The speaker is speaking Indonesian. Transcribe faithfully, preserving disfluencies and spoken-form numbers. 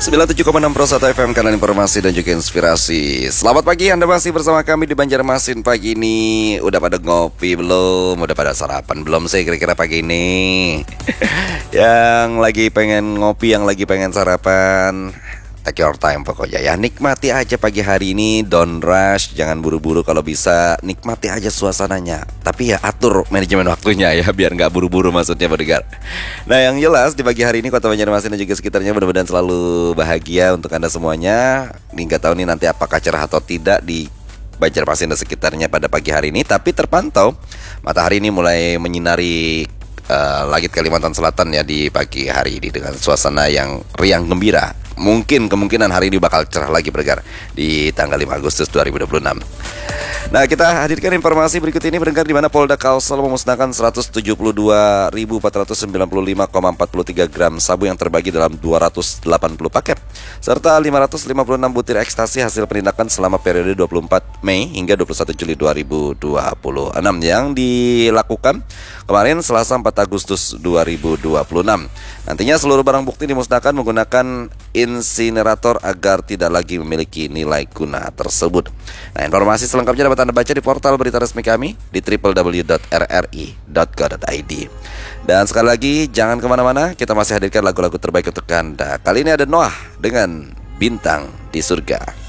sembilan puluh tujuh koma enam Pro satu F M, kanal informasi dan juga inspirasi. Selamat pagi, Anda masih bersama kami di Banjarmasin pagi ini. Udah pada ngopi belum? Udah pada sarapan belum sih kira-kira pagi ini? Yang lagi pengen ngopi, yang lagi pengen sarapan, take your time pokoknya ya. Nikmati aja pagi hari ini, don't rush, jangan buru-buru. Kalau bisa nikmati aja suasananya, tapi ya atur manajemen waktunya ya, biar nggak buru-buru maksudnya pendengar. Nah yang jelas di pagi hari ini Kota Banjarmasin dan juga sekitarnya mudah-mudahan selalu bahagia untuk Anda semuanya. Ini nggak tahu nih nanti apakah cerah atau tidak di Banjarmasin dan sekitarnya pada pagi hari ini, tapi terpantau matahari ini mulai menyinari uh, langit Kalimantan Selatan ya di pagi hari ini dengan suasana yang riang gembira. Mungkin kemungkinan hari ini bakal cerah lagi bergar di tanggal lima Agustus dua ribu dua puluh enam. Nah, kita hadirkan informasi berikut ini berdengar di mana Polda Kalsel memusnahkan seratus tujuh puluh dua ribu empat ratus sembilan puluh lima koma empat tiga gram sabu yang terbagi dalam dua ratus delapan puluh paket serta lima ratus lima puluh enam butir ekstasi hasil penindakan selama periode dua puluh empat Mei hingga dua puluh satu Juli dua ribu dua puluh enam yang dilakukan kemarin Selasa empat Agustus dua ribu dua puluh enam. Nantinya seluruh barang bukti dimusnahkan menggunakan insinerator agar tidak lagi memiliki nilai guna tersebut. Nah, informasi selengkapnya dapat Anda baca di portal berita resmi kami di w w w dot r r i dot go dot i d. Dan sekali lagi jangan kemana-mana, kita masih hadirkan lagu-lagu terbaik untuk Anda. Kali ini ada Noah dengan Bintang di Surga.